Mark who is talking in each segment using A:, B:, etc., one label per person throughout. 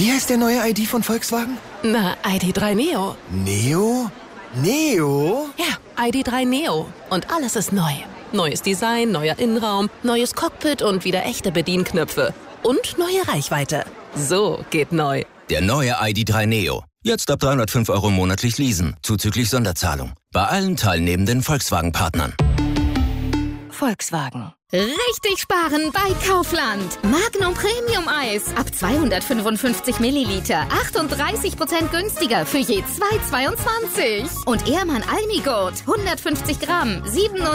A: Wie heißt der neue ID von Volkswagen?
B: Na, ID.3 Neo.
A: Neo? Neo?
B: Ja, ID.3 Neo. Und alles ist neu. Neues Design, neuer Innenraum, neues Cockpit und wieder echte Bedienknöpfe. Und neue Reichweite. So geht neu.
C: Der neue ID.3 Neo. Jetzt ab 305 € monatlich leasen, zuzüglich Sonderzahlung. Bei allen teilnehmenden Volkswagen-Partnern.
B: Volkswagen.
D: Richtig sparen bei Kaufland. Magnum Premium Eis ab 255 Milliliter. 38% günstiger für je 2,22. Und Ehrmann Almigurt 150 Gramm.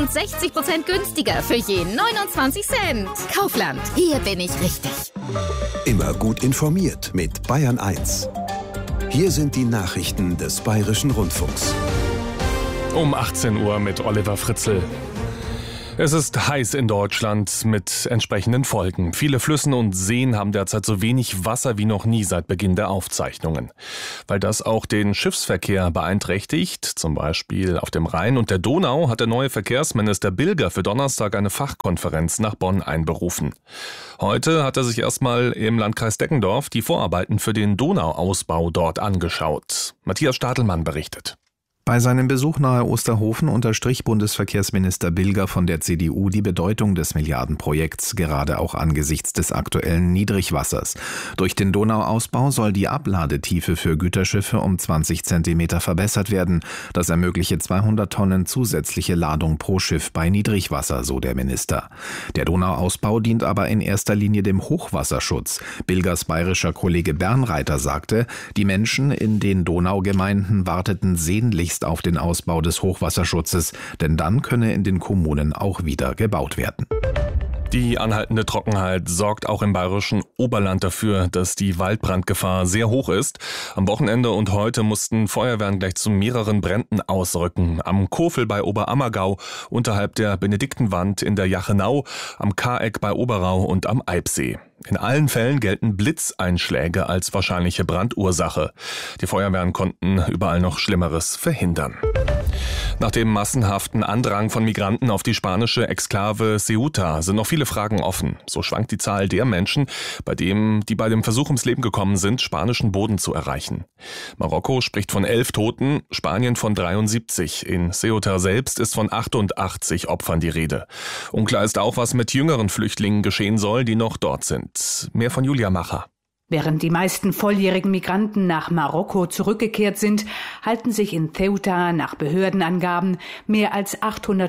D: 67% günstiger für je 29 Cent. Kaufland, hier bin ich richtig.
E: Immer gut informiert mit Bayern 1. Hier sind die Nachrichten des Bayerischen Rundfunks.
F: Um 18 Uhr mit Oliver Fritzl. Es ist heiß in Deutschland mit entsprechenden Folgen. Viele Flüsse und Seen haben derzeit so wenig Wasser wie noch nie seit Beginn der Aufzeichnungen. Weil das auch den Schiffsverkehr beeinträchtigt, zum Beispiel auf dem Rhein und der Donau, hat der neue Verkehrsminister Bilger für Donnerstag eine Fachkonferenz nach Bonn einberufen. Heute hat er sich erstmal im Landkreis Deggendorf die Vorarbeiten für den Donauausbau dort angeschaut. Matthias Stadelmann berichtet.
G: Bei seinem Besuch nahe Osterhofen unterstrich Bundesverkehrsminister Bilger von der CDU die Bedeutung des Milliardenprojekts, gerade auch angesichts des aktuellen Niedrigwassers. Durch den Donauausbau soll die Abladetiefe für Güterschiffe um 20 Zentimeter verbessert werden. Das ermögliche 200 Tonnen zusätzliche Ladung pro Schiff bei Niedrigwasser, so der Minister. Der Donauausbau dient aber in erster Linie dem Hochwasserschutz. Bilgers bayerischer Kollege Bernreiter sagte, die Menschen in den Donaugemeinden warteten sehnlichst auf den Ausbau des Hochwasserschutzes, denn dann könne in den Kommunen auch wieder gebaut werden.
F: Die anhaltende Trockenheit sorgt auch im bayerischen Oberland dafür, dass die Waldbrandgefahr sehr hoch ist. Am Wochenende und heute mussten Feuerwehren gleich zu mehreren Bränden ausrücken. Am Kofel bei Oberammergau, unterhalb der Benediktenwand in der Jachenau, am Kareck bei Oberau und am Eibsee. In allen Fällen gelten Blitzeinschläge als wahrscheinliche Brandursache. Die Feuerwehren konnten überall noch Schlimmeres verhindern. Nach dem massenhaften Andrang von Migranten auf die spanische Exklave Ceuta sind noch viele Fragen offen. So schwankt die Zahl der Menschen, die bei dem Versuch ums Leben gekommen sind, spanischen Boden zu erreichen. Marokko spricht von 11 Toten, Spanien von 73. In Ceuta selbst ist von 88 Opfern die Rede. Unklar ist auch, was mit jüngeren Flüchtlingen geschehen soll, die noch dort sind. Mehr von Julia Macher.
H: Während die meisten volljährigen Migranten nach Marokko zurückgekehrt sind, halten sich in Ceuta nach Behördenangaben mehr als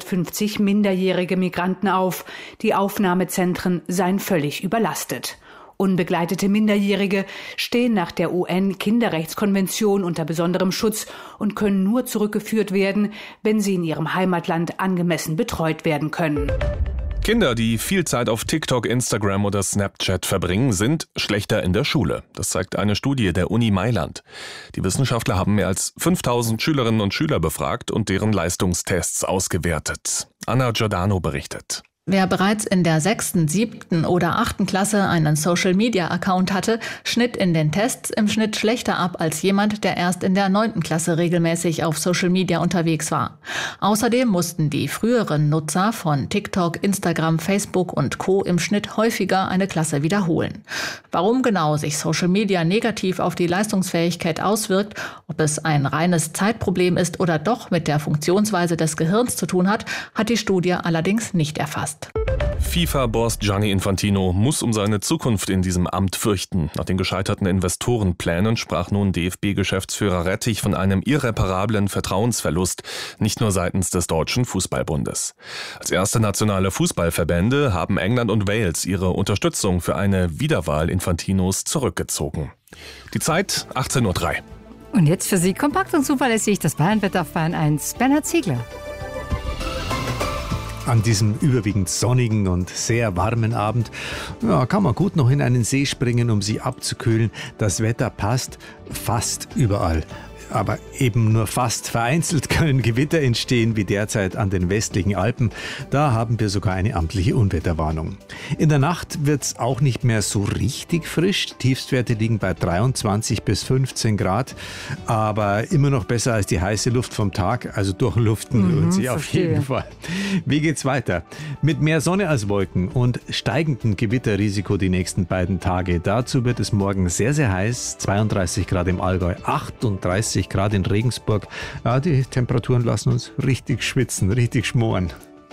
H: 850 minderjährige Migranten auf. Die Aufnahmezentren seien völlig überlastet. Unbegleitete Minderjährige stehen nach der UN-Kinderrechtskonvention unter besonderem Schutz und können nur zurückgeführt werden, wenn sie in ihrem Heimatland angemessen betreut werden können.
F: Kinder, die viel Zeit auf TikTok, Instagram oder Snapchat verbringen, sind schlechter in der Schule. Das zeigt eine Studie der Uni Mailand. Die Wissenschaftler haben mehr als 5000 Schülerinnen und Schüler befragt und deren Leistungstests ausgewertet. Anna Giordano berichtet.
I: Wer bereits in der 6., 7. oder 8. Klasse einen Social-Media-Account hatte, schnitt in den Tests im Schnitt schlechter ab als jemand, der erst in der 9. Klasse regelmäßig auf Social Media unterwegs war. Außerdem mussten die früheren Nutzer von TikTok, Instagram, Facebook und Co. im Schnitt häufiger eine Klasse wiederholen. Warum genau sich Social Media negativ auf die Leistungsfähigkeit auswirkt, ob es ein reines Zeitproblem ist oder doch mit der Funktionsweise des Gehirns zu tun hat, hat die Studie allerdings nicht erfasst.
F: FIFA-Boss Gianni Infantino muss um seine Zukunft in diesem Amt fürchten. Nach den gescheiterten Investorenplänen sprach nun DFB-Geschäftsführer Rettich von einem irreparablen Vertrauensverlust, nicht nur seitens des Deutschen Fußballbundes. Als erste nationale Fußballverbände haben England und Wales ihre Unterstützung für eine Wiederwahl Infantinos zurückgezogen. Die Zeit 18:03 Uhr.
J: Und jetzt für Sie kompakt und zuverlässig das Bayernwetter auf Bayern 1, Bernhard Ziegler.
K: An diesem überwiegend sonnigen und sehr warmen Abend kann man gut noch in einen See springen, um sich abzukühlen. Das Wetter passt fast überall. aber eben nur fast. Vereinzelt können Gewitter entstehen, wie derzeit an den westlichen Alpen. Da haben wir sogar eine amtliche Unwetterwarnung. In der Nacht wird es auch nicht mehr so richtig frisch. Tiefstwerte liegen bei 23 bis 15 Grad, aber immer noch besser als die heiße Luft vom Tag. Also durchluften lohnt sich auf jeden Fall. Wie geht's weiter? Mit mehr Sonne als Wolken und steigendem Gewitterrisiko die nächsten beiden Tage. Dazu wird es morgen sehr, sehr heiß. 32 Grad im Allgäu, 38 Grad in Regensburg. Ja, die Temperaturen lassen uns richtig schwitzen, richtig schmoren.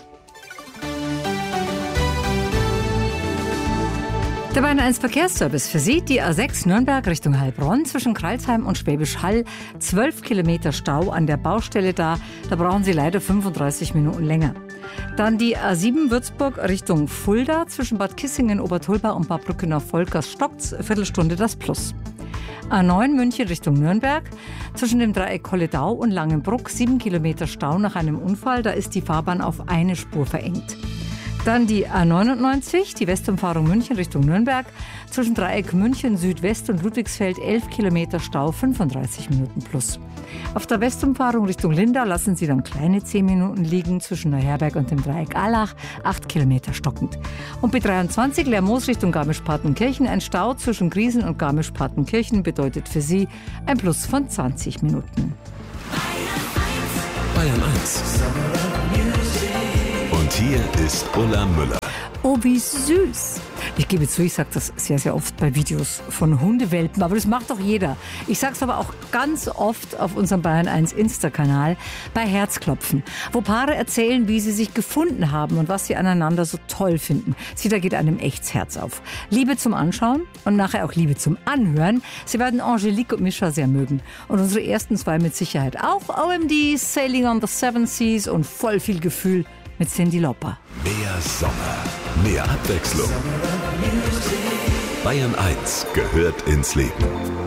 J: Der Bayern 1 Verkehrsservice für Sie, die A6 Nürnberg Richtung Heilbronn zwischen Crailsheim und Schwäbisch Hall. 12 Kilometer Stau an der Baustelle da. Da brauchen Sie leider 35 Minuten länger. Dann die A7 Würzburg Richtung Fulda zwischen Bad Kissingen, Obertolba und Bad Brückener-Volkers-Stocks. Viertelstunde das Plus. A9 München Richtung Nürnberg zwischen dem Dreieck Kolledau und Langenbruck. 7 Kilometer Stau nach einem Unfall. Da ist die Fahrbahn auf eine Spur verengt. Dann die A99, die Westumfahrung München Richtung Nürnberg. Zwischen Dreieck München Südwest und Ludwigsfeld 11 Kilometer Stau, 35 Minuten plus. Auf der Westumfahrung Richtung Lindau lassen Sie dann kleine 10 Minuten liegen zwischen Neuherberg und dem Dreieck Allach, 8 Kilometer stockend. Und B23 Lermoos Richtung Garmisch-Partenkirchen, ein Stau zwischen Griesen und Garmisch-Partenkirchen bedeutet für Sie ein Plus von 20 Minuten.
E: Bayern 1. Und hier ist Ulla Müller.
J: Oh, wie süß. Ich gebe zu, ich sage das sehr, sehr oft bei Videos von Hundewelpen, aber das macht doch jeder. Ich sage es aber auch ganz oft auf unserem Bayern 1 Insta-Kanal bei Herzklopfen, wo Paare erzählen, wie sie sich gefunden haben und was sie aneinander so toll finden. Sie, da geht einem echt das Herz auf. Liebe zum Anschauen und nachher auch Liebe zum Anhören. Sie werden Angelique und Mischa sehr mögen. Und unsere ersten zwei mit Sicherheit auch. OMD, Sailing on the Seven Seas und voll viel Gefühl mit Cyndi Lauper.
E: Mehr Sommer, mehr Abwechslung. Bayern 1 gehört ins Leben.